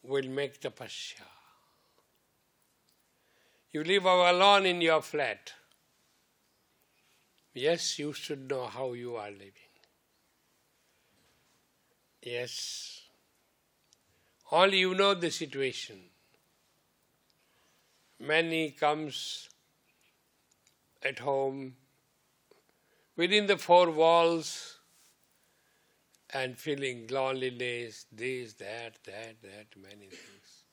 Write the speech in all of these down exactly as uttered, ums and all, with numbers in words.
will make tapasya. You live alone in your flat. Yes, you should know how you are living. Yes. Only you know the situation. Many comes at home within the four walls and feeling loneliness, this, that, that, that, many things.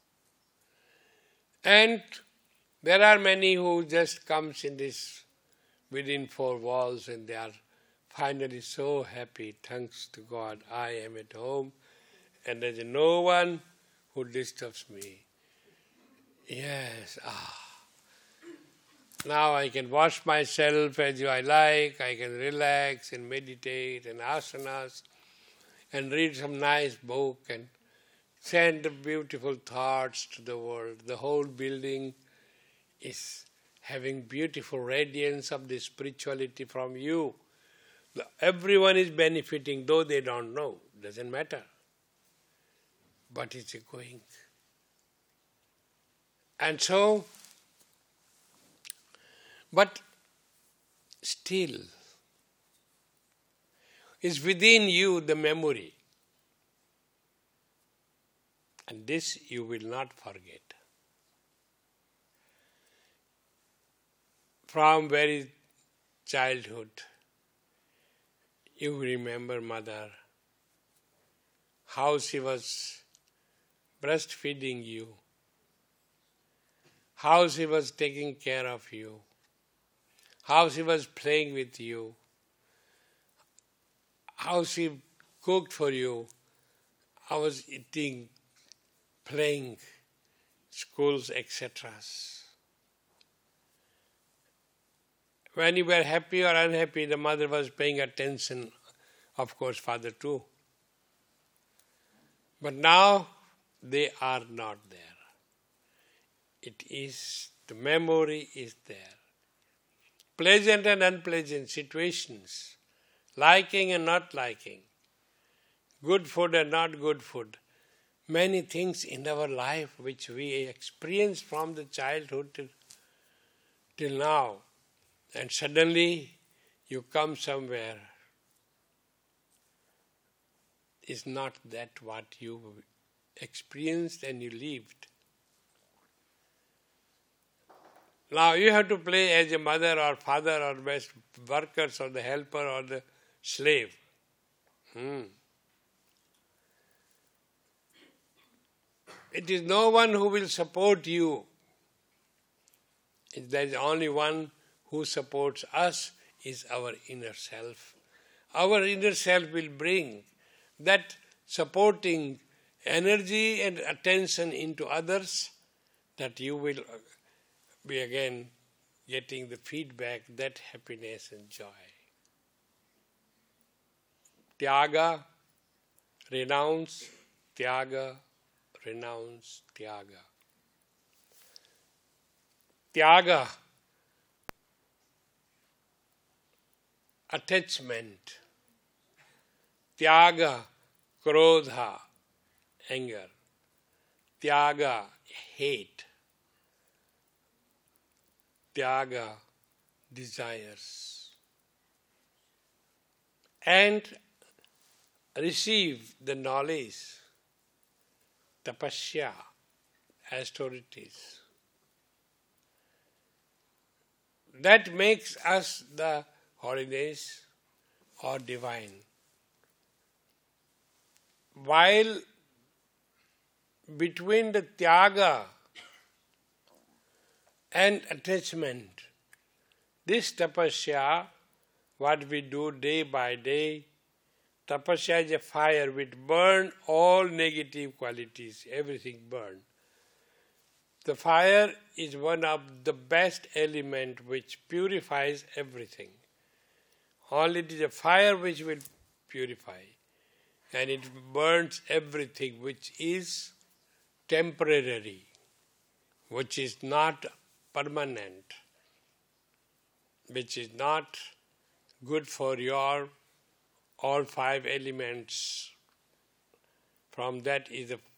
And there are many who just comes in this within four walls and they are finally so happy, thanks to God, I am at home and there is no one who disturbs me. Yes, ah. Now I can wash myself as I like, I can relax and meditate and asanas and read some nice book and send beautiful thoughts to the world. The whole building is having beautiful radiance of the spirituality from you. Everyone is benefiting, though they don't know. Doesn't matter. But it's going. And so, but still, is within you the memory. And this you will not forget. From very childhood, you remember mother, how she was breastfeeding you, how she was taking care of you, how she was playing with you, how she cooked for you, how was eating, playing, schools, et cetera. When you were happy or unhappy, the mother was paying attention, of course, father too. But now they are not there. It is, the memory is there. Pleasant and unpleasant situations, liking and not liking, good food and not good food, many things in our life which we experience from the childhood till, till now. And suddenly you come somewhere, is not that what you experienced and you lived. Now you have to play as a mother or father or best workers or the helper or the slave. Hmm. It is no one who will support you. There is only one who supports us, is our inner self. Our inner self will bring that supporting energy and attention into others, that you will be again getting the feedback, that happiness and joy. Tyaga, renounce, tyaga, renounce, tyaga. Tyaga, attachment. Tyaga, krodha, anger. Tyaga, hate. Tyaga, desires. And receive the knowledge, tapasya, austerities. That makes us the holiness or divine. While between the tyaga and attachment, this tapasya, what we do day by day, tapasya is a fire which burns all negative qualities, everything burns. The fire is one of the best elements which purifies everything. Only it is a fire which will purify. And it burns everything which is temporary, which is not permanent, which is not good for your all five elements. From that is the